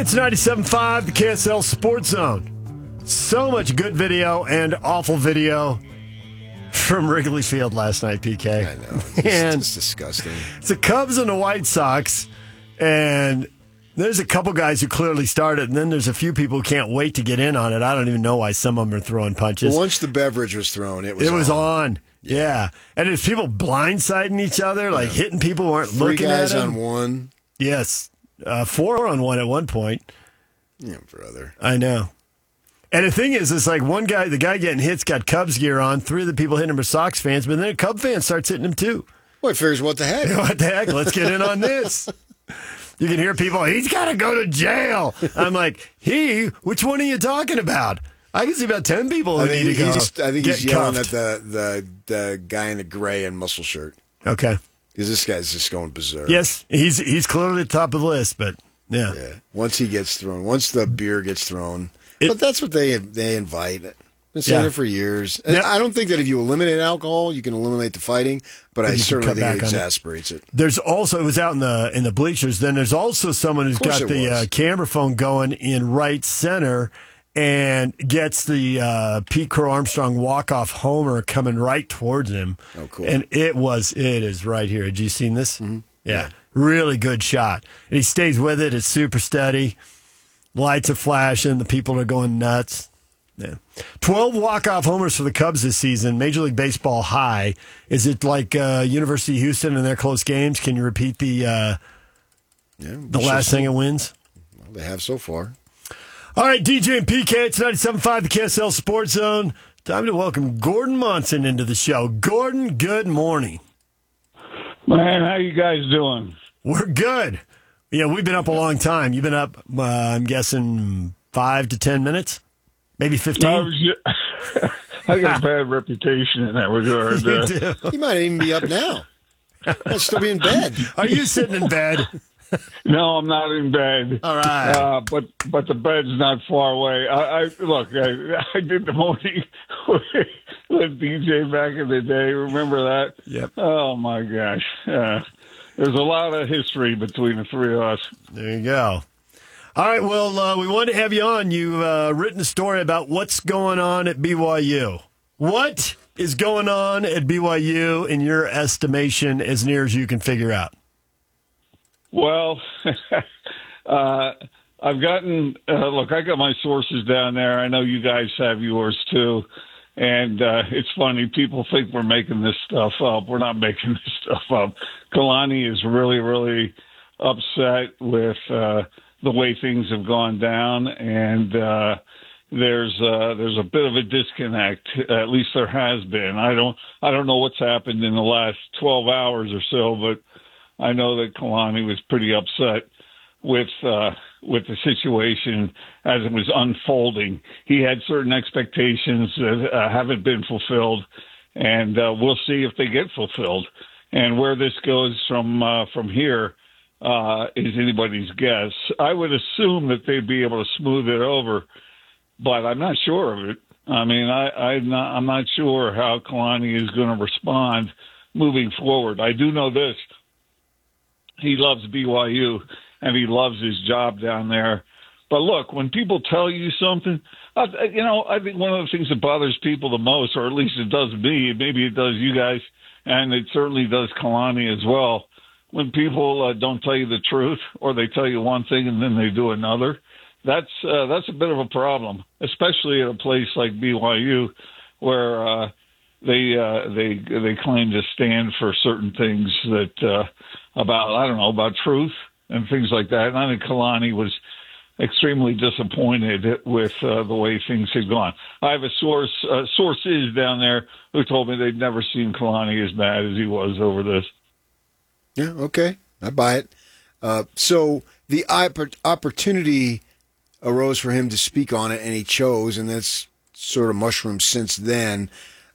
It's 97.5, the KSL Sports Zone. So much good video and awful video from Wrigley Field last night, PK. I know. It's disgusting. It's the Cubs and the White Sox, and there's a couple guys who clearly started, and then there's a few people who can't wait to get in on it. I don't even know why some of them are throwing punches. Well, once the beverage was thrown, it was on. Yeah. And there's people blindsiding each other, like hitting people who aren't looking at them. 3 guys on one. Yes. 4 on one at one point. Yeah, brother. I know. And the thing is, it's like one guy, the guy getting hit's got Cubs gear on. 3 of the people hitting him are Sox fans, but then a Cub fan starts hitting him too. Well, it figures what the heck? What the heck? Let's get in on this. You can hear people, he's got to go to jail. I'm like, which one are you talking about? I can see about 10 people who need to go. I think he's yelling at the guy in the gray and muscle shirt. Okay. Because this guy's just going berserk. Yes, he's clearly at the top of the list, but yeah. Once he gets thrown, once the beer gets thrown. But that's what they invite. Been saying it for years. And I don't think that if you eliminate alcohol, you can eliminate the fighting, but I certainly think it exasperates it. There's also, it was out in the bleachers, then there's also someone who's got the camera phone going in right center and gets the Pete Crow Armstrong walk-off homer coming right towards him. Oh, cool. And it is right here. Had you seen this? Mm-hmm. Yeah. Really good shot. And he stays with it. It's super steady. Lights are flashing. The people are going nuts. Yeah. 12 walk-off homers for the Cubs this season. Major League Baseball high. Is it like University of Houston in their close games? Can you repeat the last thing it wins? Well, they have so far. All right, DJ and PK, it's 97.5, the KSL Sports Zone. Time to welcome Gordon Monson into the show. Gordon, good morning. Man, how you guys doing? We're good. Yeah, we've been up a long time. You've been up, I'm guessing, 5 to 10 minutes? Maybe 15? I got a bad reputation in that regard. You do. He might even be up now. I'll still be in bed. Are you sitting in bed? No, I'm not in bed. All right. But the bed's not far away. I did the morning with DJ back in the day. Remember that? Yep. Oh, my gosh. There's a lot of history between the three of us. There you go. All right, well, we wanted to have you on. You've written a story about what's going on at BYU. What is going on at BYU in your estimation as near as you can figure out? Well, I've gotten, I got my sources down there. I know you guys have yours too. And it's funny, people think we're making this stuff up. We're not making this stuff up. Kalani is really, really upset with the way things have gone down. And there's a bit of a disconnect. At least there has been. I don't know what's happened in the last 12 hours or so, but I know that Kalani was pretty upset with the situation as it was unfolding. He had certain expectations that haven't been fulfilled, and we'll see if they get fulfilled. And where this goes from here is anybody's guess. I would assume that they'd be able to smooth it over, but I'm not sure of it. I mean, I'm not sure how Kalani is going to respond moving forward. I do know this. He loves BYU, and he loves his job down there. But look, when people tell you something, I think one of the things that bothers people the most, or at least it does me, maybe it does you guys, and it certainly does Kalani as well, when people don't tell you the truth, or they tell you one thing and then they do another, that's a bit of a problem, especially at a place like BYU, where they claim to stand for certain things that about truth and things like that. And I think Kalani was extremely disappointed with the way things had gone. I have sources down there who told me they'd never seen Kalani as mad as he was over this. Yeah, okay. I buy it. So the opportunity arose for him to speak on it, and he chose, and that's sort of mushroomed since then.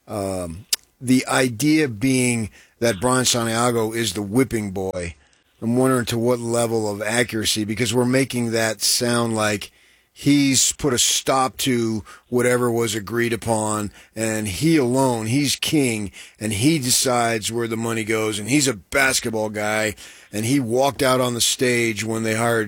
The idea being that Brian Santiago is the whipping boy. I'm wondering to what level of accuracy, because we're making that sound like he's put a stop to whatever was agreed upon, and he alone, he's king, and he decides where the money goes, and he's a basketball guy, and he walked out on the stage when they hired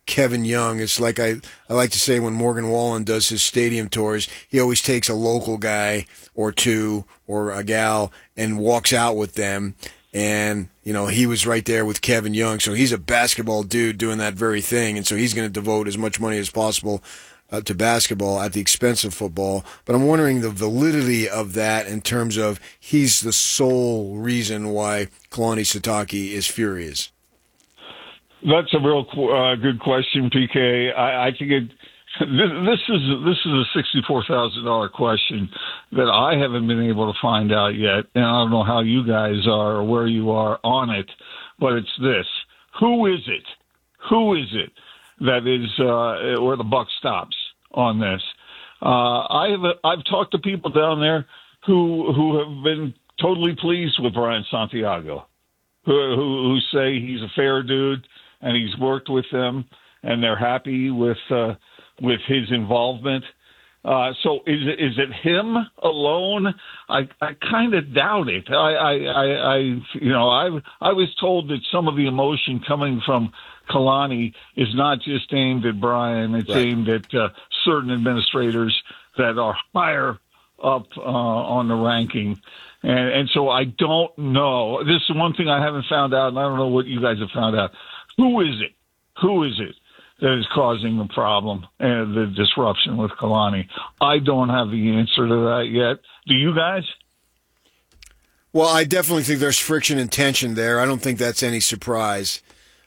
Kevin Young. It's like I like to say when Morgan Wallen does his stadium tours, he always takes a local guy or two or a gal and walks out with them. And, he was right there with Kevin Young. So he's a basketball dude doing that very thing. And so he's going to devote as much money as possible to basketball at the expense of football. But I'm wondering the validity of that in terms of he's the sole reason why Kalani Sitake is furious. That's a real good question, PK. I think this is a $64,000 question that I haven't been able to find out yet, and I don't know how you guys are or where you are on it. But it's this: who is it? Who is it that is where the buck stops on this? I've talked to people down there who have been totally pleased with Brian Santiago, who say he's a fair dude and he's worked with them and they're happy with his involvement. So is it him alone? I kind of doubt it. I was told that some of the emotion coming from Kalani is not just aimed at Brian. It's aimed at certain administrators that are higher up on the ranking. And so I don't know. This is one thing I haven't found out, and I don't know what you guys have found out. Who is it? Who is it that is causing the problem and the disruption with Kalani? I don't have the answer to that yet. Do you guys? Well, I definitely think there's friction and tension there. I don't think that's any surprise.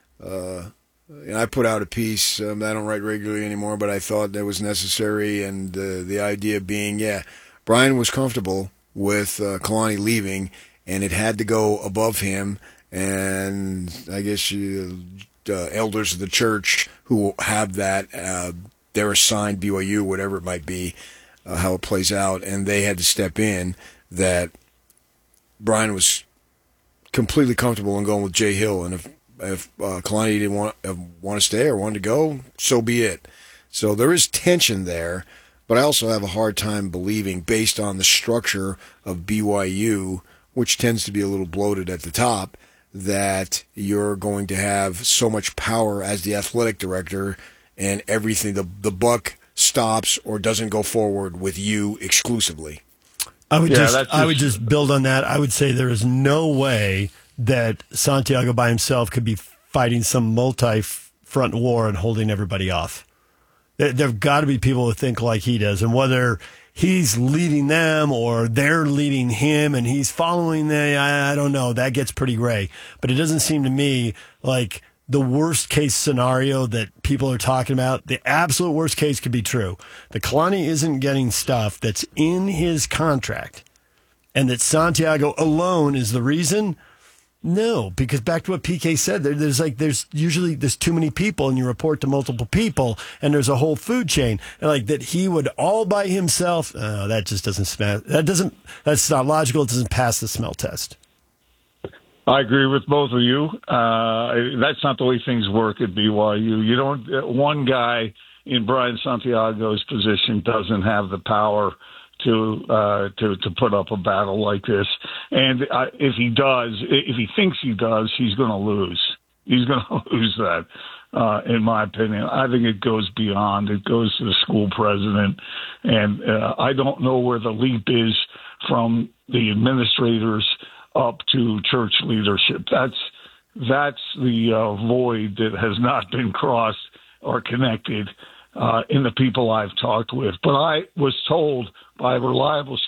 I put out a piece. I don't write regularly anymore, but I thought that was necessary. And the idea being, Brian was comfortable with Kalani leaving, and it had to go above him. And I guess elders of the church who have that, they're assigned BYU, whatever it might be, how it plays out, and they had to step in. That Brian was completely comfortable in going with Jay Hill, and if Kalani didn't want to stay or wanted to go, so be it. So there is tension there, but I also have a hard time believing, based on the structure of BYU, which tends to be a little bloated at the top, that you're going to have so much power as the athletic director and everything, the buck stops or doesn't go forward with you exclusively. I would just build on that. I would say there is no way that Santiago by himself could be fighting some multi-front war and holding everybody off. There've got to be people who think like he does, and whether he's leading them or they're leading him and he's following them, I don't know. That gets pretty gray. But it doesn't seem to me like the worst case scenario that people are talking about, the absolute worst case could be true. That Kalani isn't getting stuff that's in his contract and that Santiago alone is the reason. No, because back to what PK said, there's usually too many people and you report to multiple people and there's a whole food chain. And like that he would all by himself, that just doesn't smell. That's not logical. It doesn't pass the smell test. I agree with both of you. That's not the way things work at BYU. You don't. One guy in Brian Santiago's position doesn't have the power to put up a battle like this. And if he thinks he does, he's going to lose. He's going to lose that. In my opinion, I think it goes beyond. It goes to the school president, and I don't know where the leap is from the administrators up to church leadership. That's the void that has not been crossed or connected in the people I've talked with. But I was told by reliable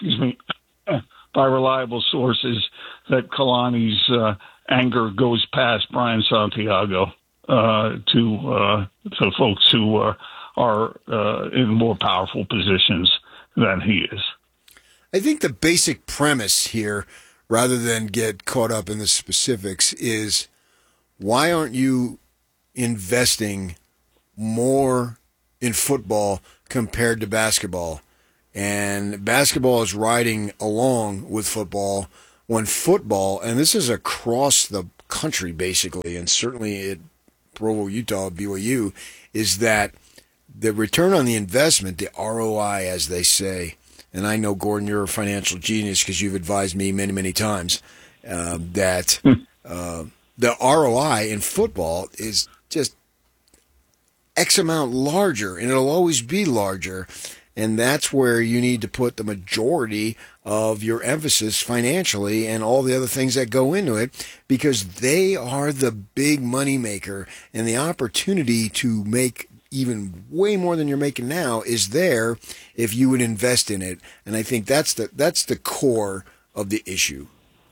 sources that Kalani's anger goes past Brian Santiago to folks who are in more powerful positions than he is. I think the basic premise here, rather than get caught up in the specifics, is why aren't you investing more in football compared to basketball? And basketball is riding along with football when football, and this is across the country basically, and certainly at Provo, Utah, BYU, is that the return on the investment, the ROI, as they say, and I know, Gordon, you're a financial genius because you've advised me many, many times that the ROI in football is just X amount larger, and it'll always be larger. And that's where you need to put the majority of your emphasis financially and all the other things that go into it, because they are the big money maker, and the opportunity to make even way more than you're making now is there if you would invest in it. And I think that's the core of the issue.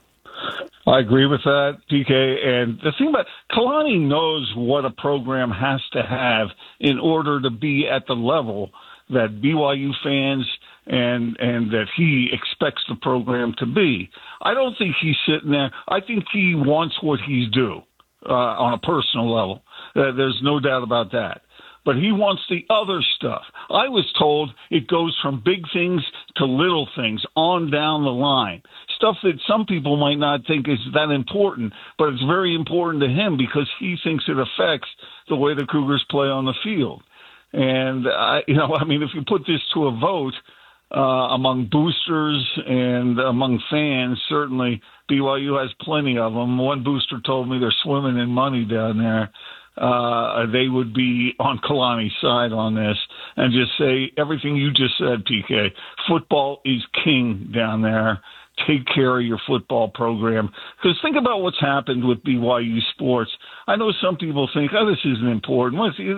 I agree with that, PK. And the thing about Kalani knows what a program has to have in order to be at the level that BYU fans and that he expects the program to be. I don't think he's sitting there. I think he wants what he's due on a personal level. There's no doubt about that. But he wants the other stuff. I was told it goes from big things to little things on down the line. Stuff that some people might not think is that important, but it's very important to him because he thinks it affects the way the Cougars play on the field. And, if you put this to a vote among boosters and among fans, certainly BYU has plenty of them. One booster told me they're swimming in money down there. They would be on Kalani's side on this and just say everything you just said, PK. Football is king down there. Take care of your football program. Because think about what's happened with BYU sports. I know some people think, this isn't important. These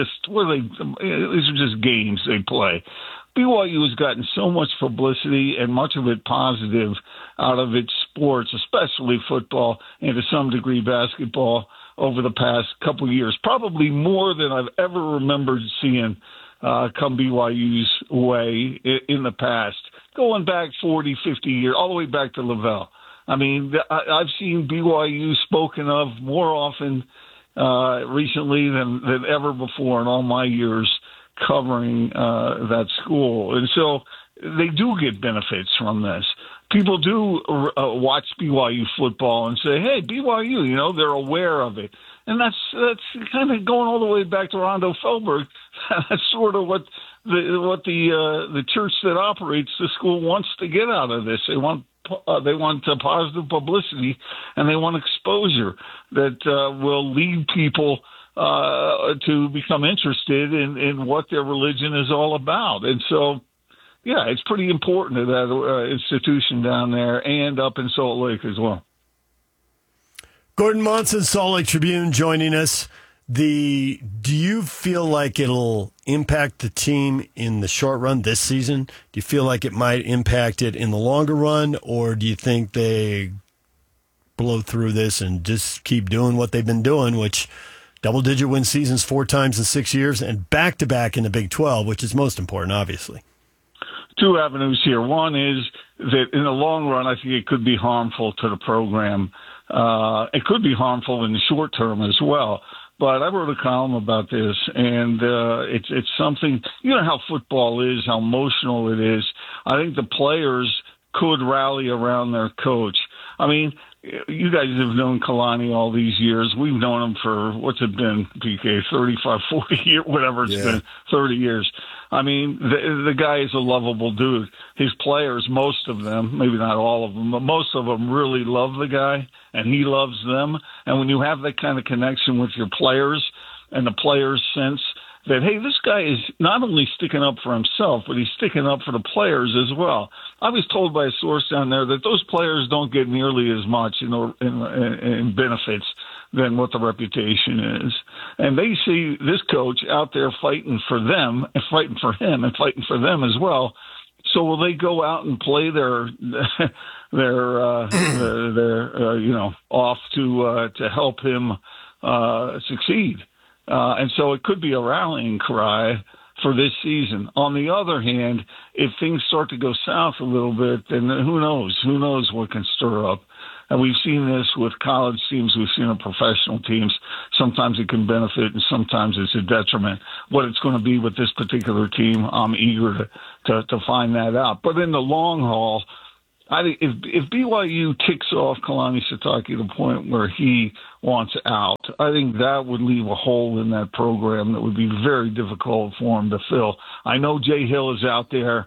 are just games they play. BYU has gotten so much publicity and much of it positive out of its sports, especially football and to some degree basketball, over the past couple of years, probably more than I've ever remembered seeing come BYU's way in the past, going back 40, 50 years, all the way back to Lavelle. I mean, I've seen BYU spoken of more often recently than ever before in all my years covering that school. And so they do get benefits from this. People do watch BYU football and say, hey, BYU, they're aware of it. And that's kind of going all the way back to Rondo Feldberg. That's sort of what the church that operates the school wants to get out of this. They want positive publicity, and they want exposure that will lead people to become interested in what their religion is all about. And so, yeah, it's pretty important to that institution down there and up in Salt Lake as well. Gordon Monson, Salt Lake Tribune, joining us. Do you feel like it'll impact the team in the short run this season? Do you feel like it might impact it in the longer run, or do you think they blow through this and just keep doing what they've been doing, which double-digit win seasons 4 times in 6 years and back-to-back in the Big 12, which is most important, obviously? Two avenues here. One is that in the long run, I think it could be harmful to the program. It could be harmful in the short term as well. But I wrote a column about this, and it's something, how football is, how emotional it is. I think the players could rally around their coach. I mean, you guys have known Kalani all these years. We've known him for, what's it been, PK, 35, 40 years, whatever it's been, 30 years. I mean, the guy is a lovable dude. His players, most of them, maybe not all of them, but most of them really love the guy, and he loves them. And when you have that kind of connection with your players and the players sense that, hey, this guy is not only sticking up for himself, but he's sticking up for the players as well. I was told by a source down there that those players don't get nearly as much in benefits than what the reputation is. And they see this coach out there fighting for them and fighting for him and fighting for them as well. So will they go out and play their off to help him succeed? And so it could be a rallying cry for this season. On the other hand, if things start to go south a little bit, then who knows? Who knows what can stir up? And we've seen this with college teams. We've seen it with professional teams. Sometimes it can benefit, and sometimes it's a detriment. What it's going to be with this particular team, I'm eager to find that out. But in the long haul, I think if BYU kicks off Kalani Sitake to the point where he wants out, I think that would leave a hole in that program that would be very difficult for him to fill. I know Jay Hill is out there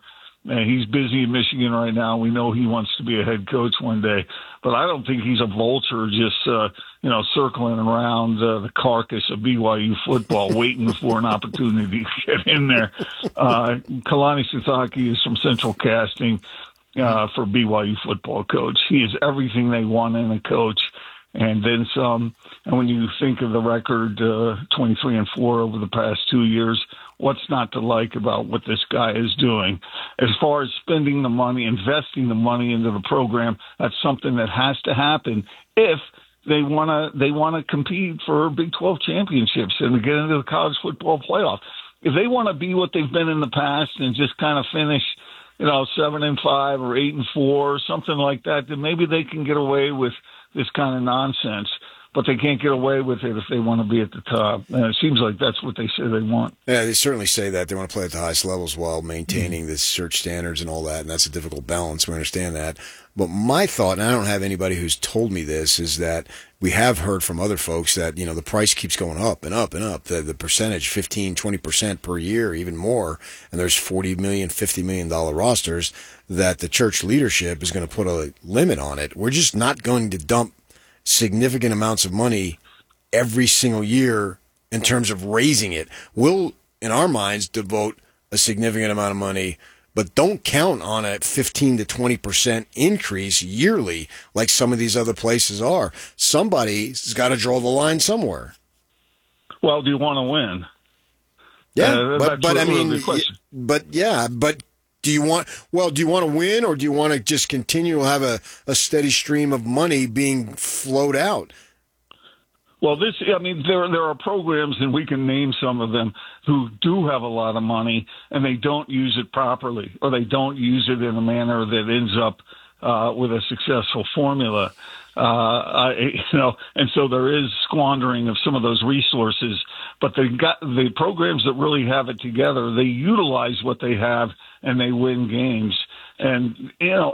He's busy in Michigan right now. We know he wants to be a head coach one day, but I don't think he's a vulture just, circling around the carcass of BYU football, waiting for an opportunity to get in there. Kalani Sitake is from Central Casting for BYU football coach. He is everything they want in a coach, and then some. And when you think of the record, 23-4 over the past 2 years, what's not to like about what this guy is doing? As far as spending the money, investing the money into the program, that's something that has to happen if they want to compete for Big 12 championships and to get into the college football playoff. If they want to be what they've been in the past and just kind of finish, 7-5 or 8-4, something like that, then maybe they can get away with this kind of nonsense. But they can't get away with it if they want to be at the top. And it seems like that's what they say they want. Yeah, they certainly say that. They want to play at the highest levels while maintaining the search standards and all that, and that's a difficult balance. We understand that. But my thought, and I don't have anybody who's told me this, is that we have heard from other folks that, the price keeps going up and up and up. The percentage, 15, 20% per year, even more, and there's $40 million, $50 million rosters, that the church leadership is going to put a limit on it. We're just not going to dump significant amounts of money every single year in terms of raising it. We'll, in our minds, devote a significant amount of money, but don't count on a 15 to 20% increase yearly like some of these other places are. Somebody's got to draw the line somewhere. Well, do you want to win? Yeah, but do you want to win, or do you want to just continue to have a steady stream of money being flowed out? Well, there are programs, and we can name some of them, who do have a lot of money, and they don't use it properly, or they don't use it in a manner that ends up with a successful formula. And so there is squandering of some of those resources, but the programs that really have it together, they utilize what they have and they win games. And, you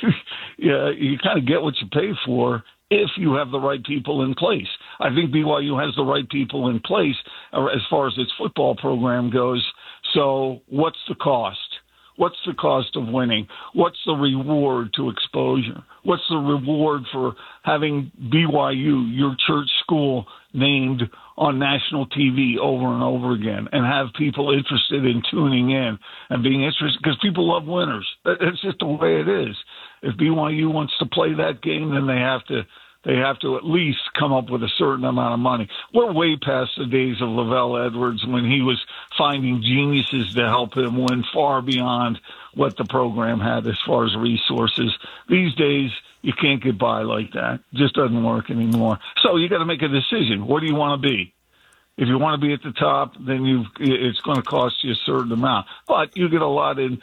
kind of get what you pay for if you have the right people in place. I think BYU has the right people in place as far as its football program goes. So what's the cost? What's the cost of winning? What's the reward to exposure? What's the reward for having BYU, your church school, named on national TV over and over again, and have people interested in tuning in and being interested? Because people love winners. That's just the way it is. If BYU wants to play that game, then they have to at least come up with a certain amount of money. We're way past the days of Lavelle Edwards when he was finding geniuses to help him win, far beyond what the program had as far as resources. These days, you can't get by like that. It just doesn't work anymore. So you got to make a decision. What do you want to be? If you want to be at the top, then it's going to cost you a certain amount, but you get a lot in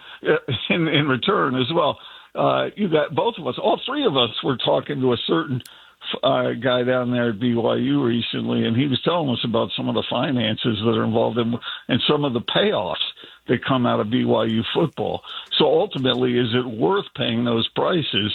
return as well. You got both of us, all three of us, were talking to a certain guy down there at BYU recently, and he was telling us about some of the finances that are involved in and some of the payoffs that come out of BYU football. So ultimately, is it worth paying those prices?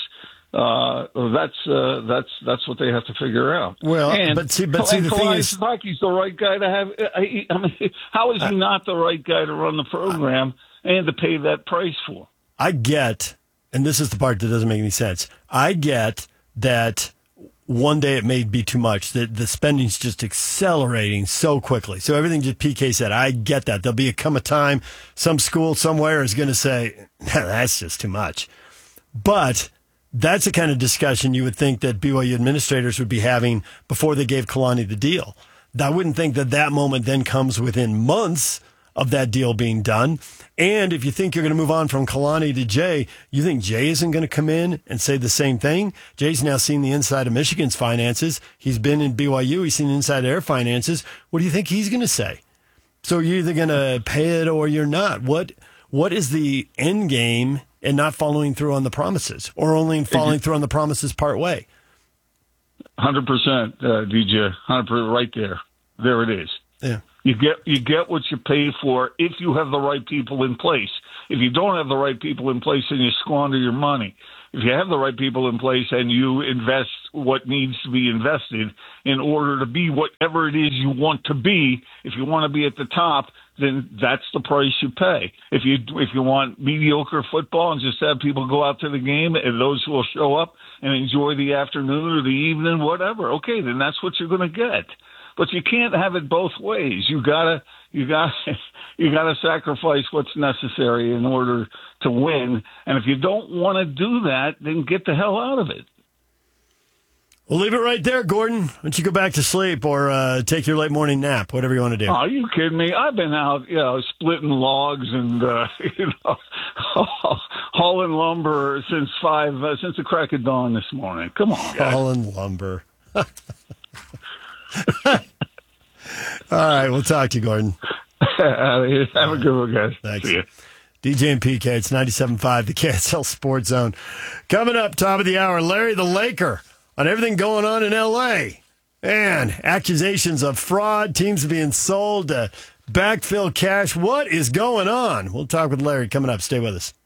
That's what they have to figure out. Well, but see, the thing is, Sitake's the right guy to have. I mean, how is he not the right guy to run the program and to pay that price for? I get, and this is the part that doesn't make any sense. I get that one day it may be too much, that the spending's just accelerating so quickly. So everything just PK said, I get that. There'll come a time some school somewhere is going to say, that's just too much. But that's the kind of discussion you would think that BYU administrators would be having before they gave Kalani the deal. I wouldn't think that moment then comes within months of that deal being done. And if you think you're going to move on from Kalani to Jay, you think Jay isn't going to come in and say the same thing? Jay's now seen the inside of Michigan's finances. He's been in BYU. He's seen the inside of their finances. What do you think he's going to say? So you're either going to pay it or you're not. What is the end game in not following through on the promises, or only following through on the promises part way? 100%, DJ. 100% right there. There it is. Yeah. You get what you pay for if you have the right people in place. If you don't have the right people in place, then you squander your money. If you have the right people in place and you invest what needs to be invested in order to be whatever it is you want to be, if you want to be at the top, then that's the price you pay. If you want mediocre football and just have people go out to the game and those who will show up and enjoy the afternoon or the evening, whatever, okay, then that's what you're going to get. But you can't have it both ways. You gotta sacrifice what's necessary in order to win. And if you don't want to do that, then get the hell out of it. We'll leave it right there, Gordon. Why don't you go back to sleep or take your late morning nap, whatever you want to do. Oh, are you kidding me? I've been out, splitting logs and, hauling lumber since the crack of dawn this morning. Come on, guys. Hauling lumber. All right, we'll talk to you, Gordon. Have a good one, guys. Thanks. See ya. DJ and PK, it's 97.5, the KSL Sports Zone. Coming up, top of the hour, Larry the Laker on everything going on in L.A. And accusations of fraud, teams being sold to backfill cash. What is going on? We'll talk with Larry coming up. Stay with us.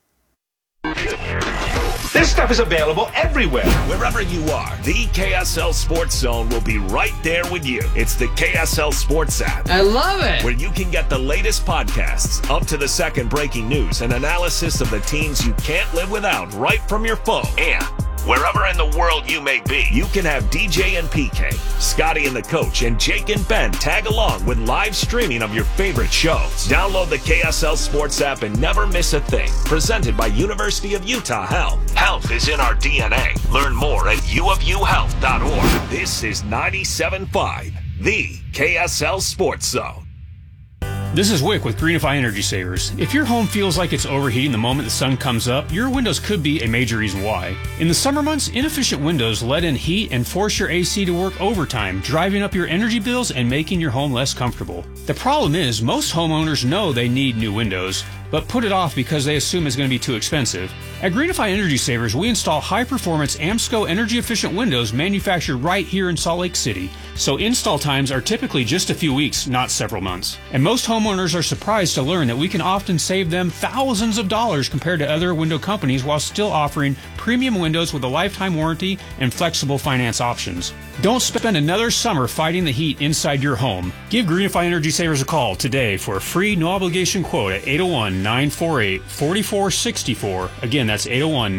This stuff is available everywhere. Wherever you are, the KSL Sports Zone will be right there with you. It's the KSL Sports app. I love it. Where you can get the latest podcasts, up-to-the-second breaking news, and analysis of the teams you can't live without right from your phone. And wherever in the world you may be, you can have DJ and PK, Scotty and the Coach, and Jake and Ben tag along with live streaming of your favorite shows. Download the KSL Sports app and never miss a thing. Presented by University of Utah Health. Health is in our DNA. Learn more at uofuhealth.org. This is 97.5, the KSL Sports Zone. This is Wick with Greenify Energy Savers. If your home feels like it's overheating the moment the sun comes up, your windows could be a major reason why. In the summer months, inefficient windows let in heat and force your AC to work overtime, driving up your energy bills and making your home less comfortable. The problem is, most homeowners know they need new windows, but put it off because they assume it's going to be too expensive. At Greenify Energy Savers, we install high-performance AMSCO energy-efficient windows manufactured right here in Salt Lake City, so install times are typically just a few weeks, not several months. And most homeowners are surprised to learn that we can often save them thousands of dollars compared to other window companies while still offering premium windows with a lifetime warranty and flexible finance options. Don't spend another summer fighting the heat inside your home. Give Greenify Energy Savers a call today for a free no-obligation quote at 801-948-4464. Again, that's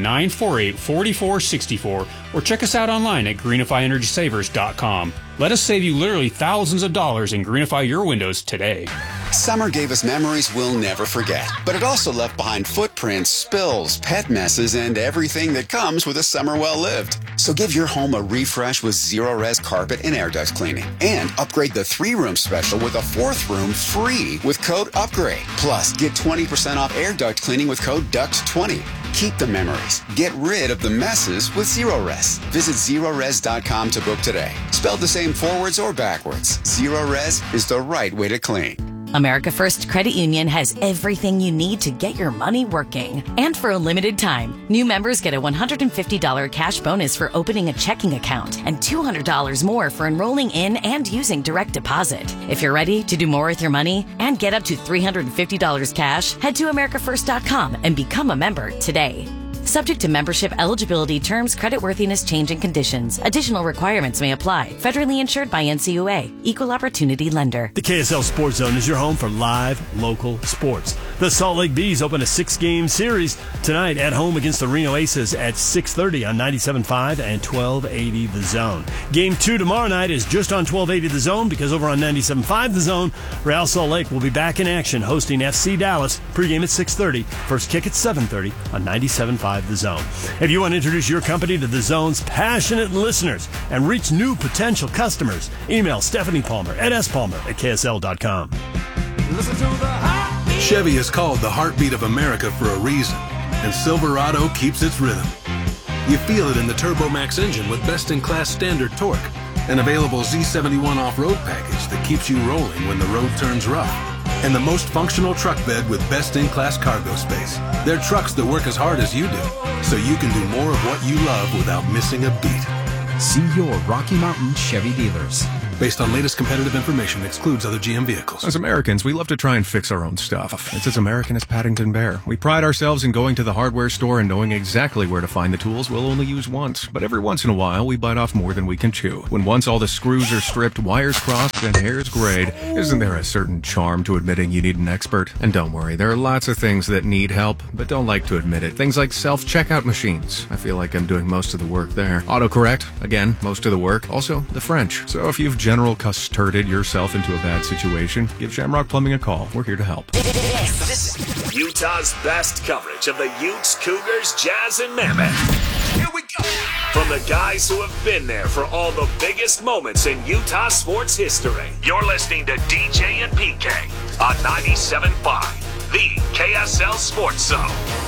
801-948-4464. Or check us out online at greenifyenergysavers.com. Let us save you literally thousands of dollars and greenify your windows today. Summer gave us memories we'll never forget, but it also left behind footprints, spills, pet messes, and everything that comes with a summer well lived. So give your home a refresh with Zero-Res carpet and air duct cleaning, and upgrade the 3-room special with a 4th room free with code UPGRADE. Plus, get 20% off air duct cleaning with code DUCT20. Keep the memories. Get rid of the messes with Zero-Res. Visit Zero-Res.com to book today. Spelled the same forwards or backwards, Zero-Res is the right way to clean. America First Credit Union has everything you need to get your money working. And for a limited time, new members get a $150 cash bonus for opening a checking account and $200 more for enrolling in and using direct deposit. If you're ready to do more with your money and get up to $350 cash, head to AmericaFirst.com and become a member today. Subject to membership eligibility terms, creditworthiness, change and conditions. Additional requirements may apply. Federally insured by NCUA. Equal Opportunity Lender. The KSL Sports Zone is your home for live local sports. The Salt Lake Bees open a 6-game series tonight at home against the Reno Aces at 6:30 on 97.5 and 1280 The Zone. Game 2 tomorrow night is just on 1280 The Zone because over on 97.5 The Zone, Real Salt Lake will be back in action hosting FC Dallas. Pregame at 6:30. First kick at 7:30 on 97.5 The Zone. If you want to introduce your company to The Zone's passionate listeners and reach new potential customers, email Stephanie Palmer at spalmer@ksl.com. Chevy is called the heartbeat of America for a reason, and Silverado keeps its rhythm. You feel it in the TurboMax engine with best-in-class standard torque, an available Z71 off-road package that keeps you rolling when the road turns rough, and the most functional truck bed with best-in-class cargo space. They're trucks that work as hard as you do, so you can do more of what you love without missing a beat. See your Rocky Mountain Chevy dealers. Based on latest competitive information, excludes other GM vehicles. As Americans, we love to try and fix our own stuff. It's as American as Paddington Bear. We pride ourselves in going to the hardware store and knowing exactly where to find the tools we'll only use once. But every once in a while, we bite off more than we can chew. When once all the screws are stripped, wires crossed, and hairs grayed, isn't there a certain charm to admitting you need an expert? And don't worry, there are lots of things that need help, but don't like to admit it. Things like self-checkout machines. I feel like I'm doing most of the work there. Autocorrect, again, most of the work. Also, the French. So if you've general custarded yourself into a bad situation, give Shamrock Plumbing a call. We're here to help. This is Utah's best coverage of the Utes, Cougars, Jazz, and Mammoth. Here we go. From the guys who have been there for all the biggest moments in Utah sports history. You're listening to DJ and PK on 97.5, the KSL Sports Zone.